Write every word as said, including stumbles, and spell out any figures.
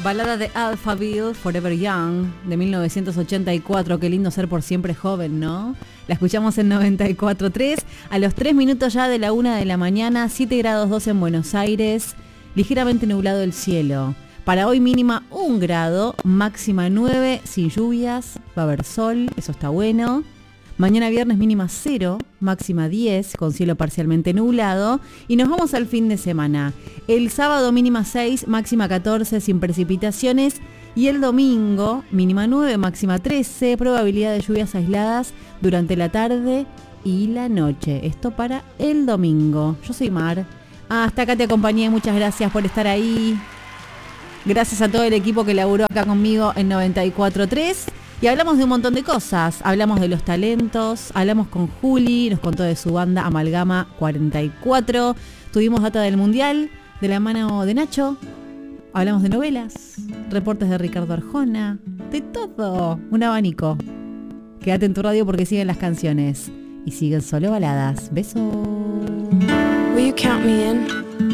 Balada de Alphaville, Forever Young, de mil novecientos ochenta y cuatro. Qué lindo ser por siempre joven, ¿no? La escuchamos en noventa y cuatro punto tres. A los tres minutos ya de la una de la mañana, siete grados dos en Buenos Aires. Ligeramente nublado el cielo. Para hoy mínima un grado, máxima nueve, sin lluvias. Va a haber sol, eso está bueno. Mañana viernes mínima cero, máxima diez, con cielo parcialmente nublado. Y nos vamos al fin de semana. El sábado mínima seis, máxima catorce, sin precipitaciones. Y el domingo mínima nueve, máxima trece, probabilidad de lluvias aisladas durante la tarde y la noche. Esto para el domingo. Yo soy Mar. Hasta acá te acompañé, muchas gracias por estar ahí. Gracias a todo el equipo que laburó acá conmigo en noventa y cuatro punto tres. Y hablamos de un montón de cosas, hablamos de los talentos, hablamos con Juli, nos contó de su banda Amalgama cuarenta y cuatro, tuvimos data del Mundial, de la mano de Nacho, hablamos de novelas, reportes de Ricardo Arjona, de todo, un abanico. Quédate en tu radio porque siguen las canciones y siguen solo baladas. Besos. Will you count me in?